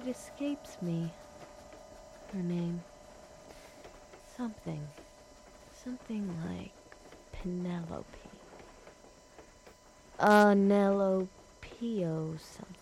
It escapes me. Her name. Something. Something like Penelope. Anelopio something.